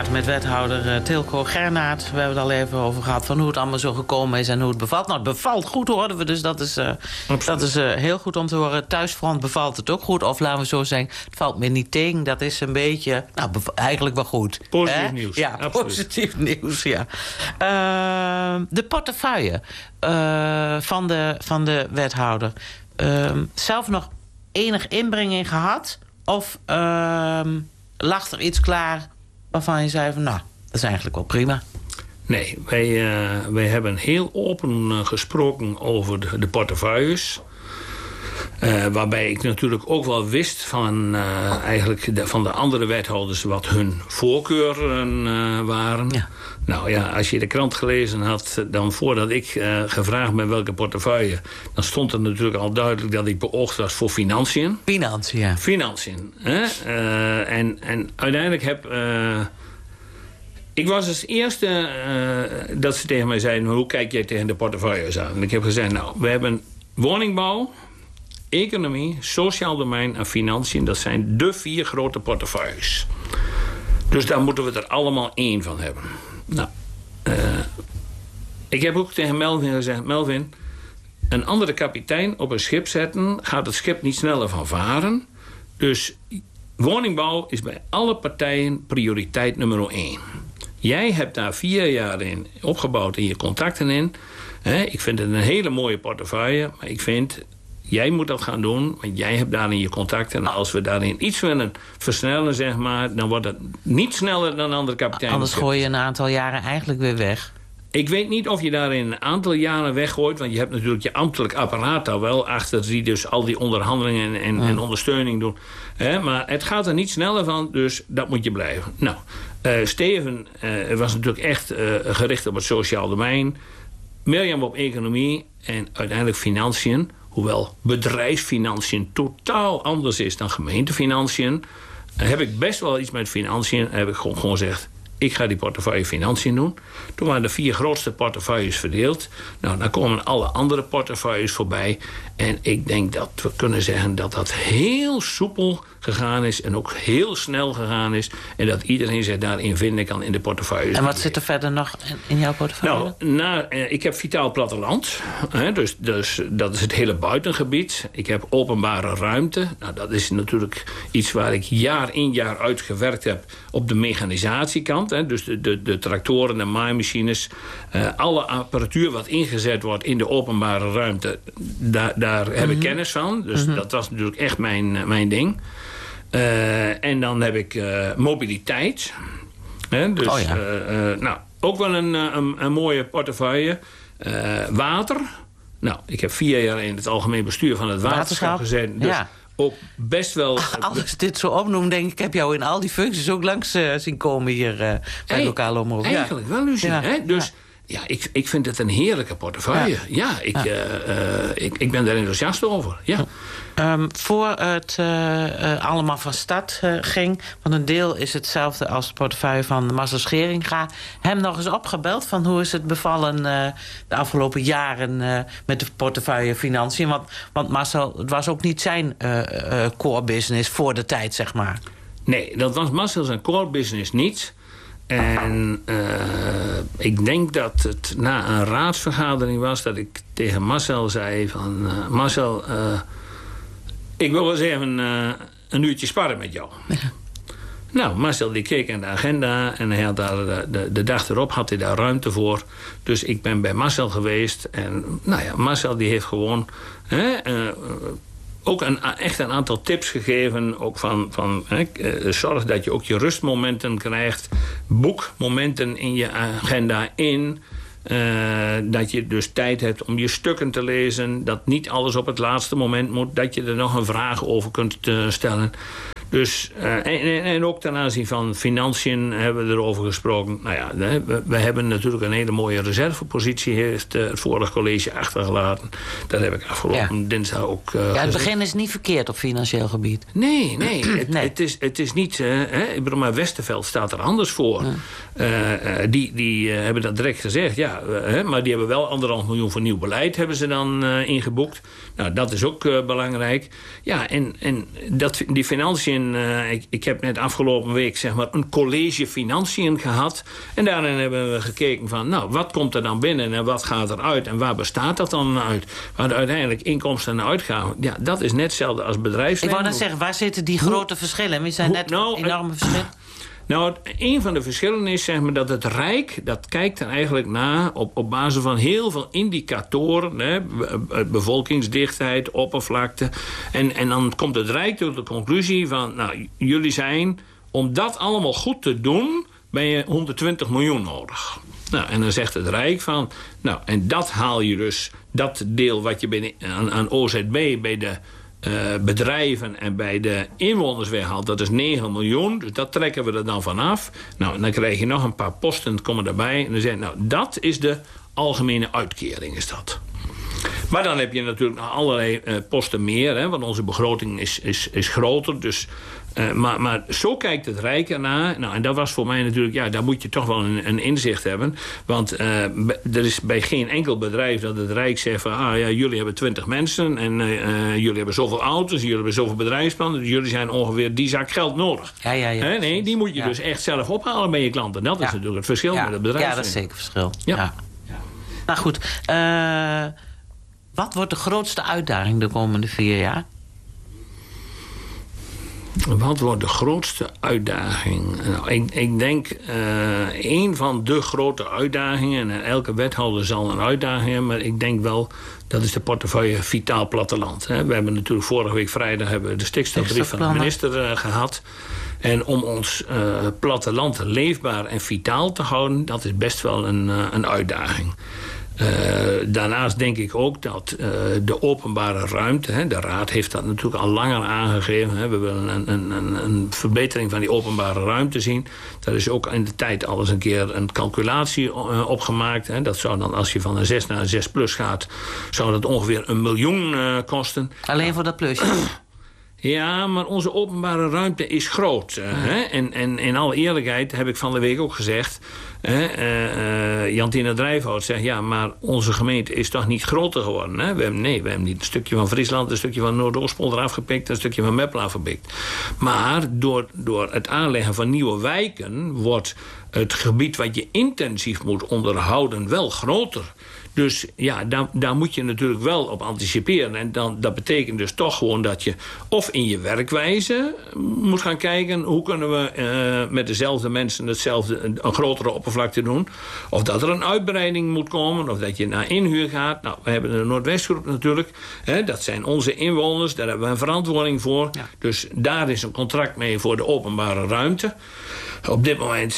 praten met wethouder Tilco Gernaert. We hebben het al even over gehad van hoe het allemaal zo gekomen is en hoe het bevalt. Nou, het bevalt goed, hoorden we, dus dat is heel goed om te horen. Thuisfront bevalt het ook goed, of laten we zo zeggen, het valt me niet tegen. Dat is een beetje, eigenlijk wel goed. Positief nieuws. Ja, absoluut. Positief nieuws, ja. De portefeuille van de wethouder. Zelf nog enig inbreng gehad? Of lag er iets klaar waarvan je zei van, nou, dat is eigenlijk wel prima? Nee, wij hebben heel open gesproken over de portefeuilles. Waarbij ik natuurlijk ook wel wist van, van de andere wethouders wat hun voorkeuren waren. Ja. Nou ja, als je de krant gelezen had, dan voordat ik gevraagd ben welke portefeuille, dan stond er natuurlijk al duidelijk dat ik beoogd was voor financiën. Financiën. Hè? En uiteindelijk ik was als eerste dat ze tegen mij zeiden, hoe kijk jij tegen de portefeuilles aan? En ik heb gezegd, nou, we hebben woningbouw, economie, sociaal domein en financiën. Dat zijn de 4 grote portefeuilles. Dus daar moeten we er allemaal 1 van hebben. Nou, ik heb ook tegen Melvin gezegd, Melvin, een andere kapitein op een schip zetten, gaat het schip niet sneller van varen. Dus woningbouw is bij alle partijen prioriteit nummer 1. Jij hebt daar 4 jaar in opgebouwd en je contacten in. Ik vind het een hele mooie portefeuille, maar ik vind, jij moet dat gaan doen, want jij hebt daarin je contacten. En als we daarin iets willen versnellen, zeg maar, dan wordt het niet sneller dan andere kapiteinen. Anders gooi je een aantal jaren eigenlijk weer weg. Ik weet niet of je daarin een aantal jaren weggooit, want je hebt natuurlijk je ambtelijk apparaat daar wel achter, die dus al die onderhandelingen en ondersteuning doen. Maar het gaat er niet sneller van, dus dat moet je blijven. Nou, Steven was natuurlijk echt gericht op het sociaal domein. Mirjam op economie en uiteindelijk financiën. Hoewel bedrijfsfinanciën totaal anders is dan gemeentefinanciën, heb ik best wel iets met financiën. Heb ik gewoon gezegd, ik ga die portefeuille financiën doen. Toen waren de 4 grootste portefeuilles verdeeld. Nou, dan komen alle andere portefeuilles voorbij. En ik denk dat we kunnen zeggen dat dat heel soepel gegaan is en ook heel snel gegaan is. En dat iedereen zich daarin vinden kan in de portefeuilles. En wat zit er verder nog in jouw portefeuille? Nou, ik heb Vitaal Platteland. Dus dat is het hele buitengebied. Ik heb openbare ruimte. Nou, dat is natuurlijk iets waar ik jaar in jaar uit gewerkt heb op de mechanisatiekant. Dus de tractoren en maaimachines. Alle apparatuur wat ingezet wordt in de openbare ruimte, daar heb ik kennis van. Dus dat was natuurlijk echt mijn ding. En dan heb ik mobiliteit. Dus nou, ook wel een mooie portefeuille. Water. Nou, ik heb 4 jaar in het algemeen bestuur van het waterschap gezeten. Dus ook best wel. Als dit zo opnoemt, denk ik, heb jou in al die functies ook langs zien komen hier bij lokale omroep. Eigenlijk wel, Lucie. Dus ja, ik vind het een heerlijke portefeuille. Ik ben daar enthousiast over. Ja. Voor het allemaal van start ging, want een deel is hetzelfde als de portefeuille van Marcel Scheringa, hem nog eens opgebeld van hoe is het bevallen de afgelopen jaren met de portefeuille financiën. Want Marcel, het was ook niet zijn core business voor de tijd, zeg maar. Nee, dat was Marcel zijn core business niet. En ik denk dat het na een raadsvergadering was dat ik tegen Marcel zei van, Marcel, ik wil wel eens even een uurtje sparren met jou. Ja. Nou, Marcel die keek aan de agenda en hij had daar de dag erop had hij daar ruimte voor. Dus ik ben bij Marcel geweest en nou ja, Marcel die heeft gewoon ook echt een aantal tips gegeven. Ook van zorg dat je ook je rustmomenten krijgt. Boek momenten in je agenda in. Dat je dus tijd hebt om je stukken te lezen. Dat niet alles op het laatste moment moet. Dat je er nog een vraag over kunt stellen. Dus, en ook ten aanzien van financiën hebben we erover gesproken. Nou ja, we hebben natuurlijk een hele mooie reservepositie. Heeft het vorige college achtergelaten. Dat heb ik afgelopen dinsdag ook het begin is niet verkeerd op financieel gebied. Nee. Het is niet. Ik bedoel, maar Westerveld staat er anders voor. Die hebben dat direct gezegd. Ja, maar die hebben wel 1,5 miljoen voor nieuw beleid hebben ze dan ingeboekt. Nou, dat is ook belangrijk. Ja, en die financiën ik heb net afgelopen week zeg maar een college financiën gehad. En daarin hebben we gekeken van, nou, wat komt er dan binnen en wat gaat eruit en waar bestaat dat dan uit? Want uiteindelijk inkomsten en uitgaven, ja, dat is net hetzelfde als bedrijfsleven. Ik wou net zeggen, waar zitten die grote verschillen? We zijn net enorme verschillen. Nou, een van de verschillen is zeg maar, dat het Rijk, dat kijkt er eigenlijk naar op basis van heel veel indicatoren. Hè, bevolkingsdichtheid, oppervlakte. En dan komt het Rijk tot de conclusie van, nou, jullie zijn, om dat allemaal goed te doen, ben je 120 miljoen nodig. Nou, en dan zegt het Rijk van, nou, en dat haal je dus, dat deel wat je aan OZB bij de bedrijven en bij de inwoners weghaalt, dat is 9 miljoen. Dus dat trekken we er dan vanaf. Nou, en dan krijg je nog een paar posten, komen erbij. En dan zeg je, nou, dat is de algemene uitkering, is dat. Maar dan heb je natuurlijk nog allerlei posten meer, hè, want onze begroting is groter. Dus, maar zo kijkt het Rijk ernaar. Nou, en dat was voor mij natuurlijk, ja, daar moet je toch wel een inzicht hebben. Want er is bij geen enkel bedrijf dat het Rijk zegt van, ja, jullie hebben 20 mensen en jullie hebben zoveel auto's, jullie hebben zoveel bedrijfsplannen, dus jullie zijn ongeveer die zak geld nodig. Ja. Nee, die moet je dus echt zelf ophalen bij je klanten. Dat is natuurlijk het verschil met het bedrijf. Ja, dat is zeker het verschil. Ja. Nou goed, wat wordt de grootste uitdaging de komende 4 jaar? Wat wordt de grootste uitdaging? Nou, ik denk een van de grote uitdagingen, en elke wethouder zal een uitdaging hebben, maar ik denk wel, dat is de portefeuille Vitaal Platteland. Hè. We hebben natuurlijk vorige week vrijdag de stikstofbrief van de minister gehad. En om ons platteland leefbaar en vitaal te houden, dat is best wel een uitdaging. Daarnaast denk ik ook dat de openbare ruimte, hè, de Raad heeft dat natuurlijk al langer aangegeven. Hè, we willen een verbetering van die openbare ruimte zien. Daar is ook in de tijd al eens een keer een calculatie opgemaakt. Hè. Dat zou dan, als je van een 6 naar een 6 plus gaat, zou dat ongeveer 1 miljoen kosten. Alleen voor dat plusje? Ja, maar onze openbare ruimte is groot. Hè? En in alle eerlijkheid heb ik van de week ook gezegd, Jantine Drijfhout zegt, ja, maar onze gemeente is toch niet groter geworden. Hè? We hebben niet een stukje van Friesland, een stukje van Noordoostpolder afgepikt, een stukje van Meppel afgepikt. Maar door het aanleggen van nieuwe wijken wordt het gebied wat je intensief moet onderhouden wel groter. Dus ja, daar moet je natuurlijk wel op anticiperen. En dat betekent dus toch gewoon dat je of in je werkwijze moet gaan kijken, hoe kunnen we met dezelfde mensen een grotere oppervlakte doen. Of dat er een uitbreiding moet komen, of dat je naar inhuur gaat. Nou, we hebben de Noordwestgroep natuurlijk. Hè, dat zijn onze inwoners, daar hebben we een verantwoording voor. Ja. Dus daar is een contract mee voor de openbare ruimte. Op dit moment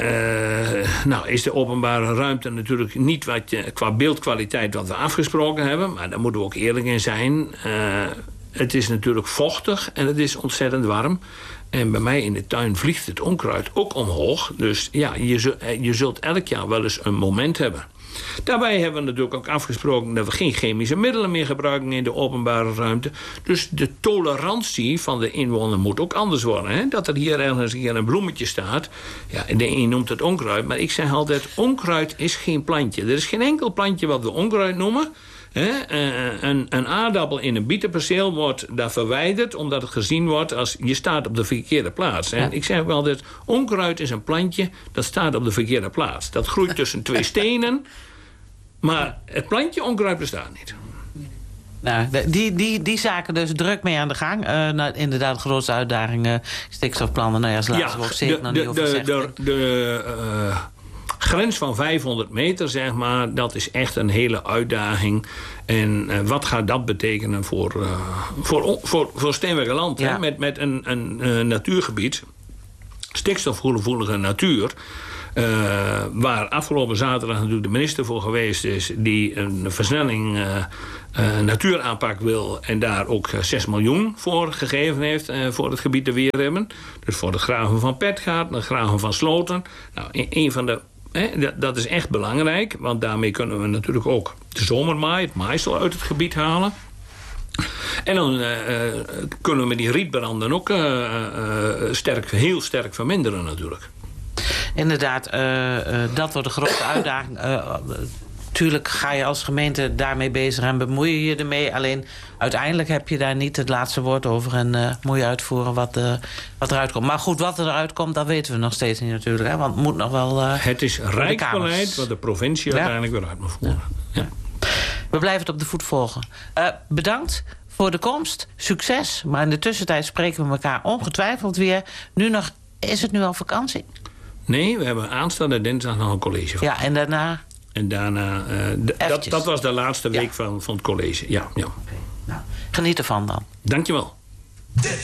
is de openbare ruimte natuurlijk niet wat je, qua beeldkwaliteit wat we afgesproken hebben. Maar daar moeten we ook eerlijk in zijn. Het is natuurlijk vochtig en het is ontzettend warm. En bij mij in de tuin vliegt het onkruid ook omhoog. Dus ja, je zult elk jaar wel eens een moment hebben. Daarbij hebben we natuurlijk ook afgesproken dat we geen chemische middelen meer gebruiken in de openbare ruimte. Dus de tolerantie van de inwoner moet ook anders worden. Hè? Dat er hier ergens een bloemetje staat. Ja, de een noemt het onkruid, maar ik zeg altijd, onkruid is geen plantje. Er is geen enkel plantje wat we onkruid noemen. Een aardappel in een bietenperceel wordt daar verwijderd omdat het gezien wordt als je staat op de verkeerde plaats. Ja. Ik zeg wel dat onkruid is een plantje dat staat op de verkeerde plaats. Dat groeit tussen 2 stenen, maar het plantje onkruid bestaat niet. Nou, die zaken dus druk mee aan de gang. Inderdaad, de grootste uitdaging, stikstofplannen. Nou ja, laten we ook zeker nog niet over zeggen. De grens van 500 meter, zeg maar, dat is echt een hele uitdaging. En wat gaat dat betekenen voor Steenwijkerland? Ja. Met een natuurgebied, stikstofgevoelige natuur, waar afgelopen zaterdag natuurlijk de minister voor geweest is, die een versnelling natuuraanpak wil en daar ook 6 miljoen voor gegeven heeft voor het gebied de Weerhemmen. Dus voor het graven van Petgaard, het graven van Sloten. Nou, een van de dat is echt belangrijk, want daarmee kunnen we natuurlijk ook de zomermaai, het maaisel uit het gebied halen. En dan kunnen we met die rietbranden ook heel sterk verminderen natuurlijk. Inderdaad, dat wordt de grote uitdaging. tuurlijk ga je als gemeente daarmee bezig en bemoei je je ermee. Alleen uiteindelijk heb je daar niet het laatste woord over en moet je uitvoeren wat eruit komt. Maar goed, wat er eruit komt, dat weten we nog steeds niet natuurlijk. Hè? Want het moet nog wel... het is rijksbeleid wat de provincie uiteindelijk weer uit moet voeren. Ja. We blijven het op de voet volgen. Bedankt voor de komst. Succes. Maar in de tussentijd spreken we elkaar ongetwijfeld weer. Is het nu al vakantie? Nee, we hebben aanstaande dinsdag nog een college van. Ja, en daarna... En daarna, dat was de laatste week van het college. Ja. Okay. Nou, geniet ervan dan. Dankjewel.